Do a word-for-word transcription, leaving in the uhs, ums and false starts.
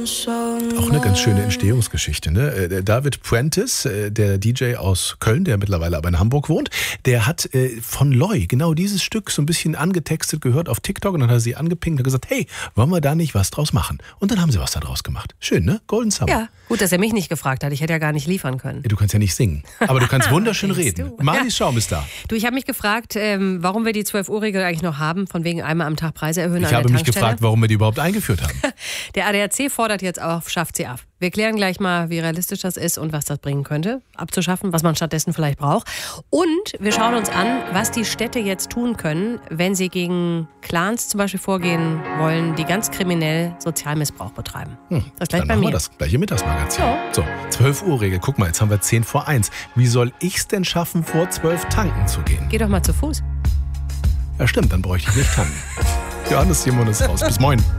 Auch eine ganz schöne Entstehungsgeschichte, ne? Der David Prentice, der D J aus Köln, der mittlerweile aber in Hamburg wohnt, der hat von Loy genau dieses Stück so ein bisschen angetextet gehört auf TikTok und dann hat er sie angepinkt und gesagt, hey, wollen wir da nicht was draus machen? Und dann haben sie was da draus gemacht. Schön, ne? Golden Summer. Ja, gut, dass er mich nicht gefragt hat. Ich hätte ja gar nicht liefern können. Du kannst ja nicht singen, aber du kannst wunderschön reden. Du? Marlies Schaum ist da. Du, ich habe mich gefragt, ähm, warum wir die zwölf Uhr Regel eigentlich noch haben, von wegen einmal am Tag Preise erhöhen. Ich habe mich gefragt, warum wir die überhaupt eingeführt haben. Der A D A C fordert jetzt auf, schafft sie ab. Wir klären gleich mal, wie realistisch das ist und was das bringen könnte, abzuschaffen, was man stattdessen vielleicht braucht. Und wir schauen uns an, was die Städte jetzt tun können, wenn sie gegen Clans zum Beispiel vorgehen wollen, die ganz kriminell Sozialmissbrauch betreiben. Hm, das gleich dann bei machen mir. wir das gleiche Mittagsmagazin. Ja. So, zwölf Uhr Regel. Guck mal, jetzt haben wir zehn vor eins. Wie soll ich's denn schaffen, vor zwölf tanken zu gehen? Geh doch mal zu Fuß. Ja, stimmt, dann bräuchte ich nicht tanken. Johannes Simon ist raus. Bis morgen.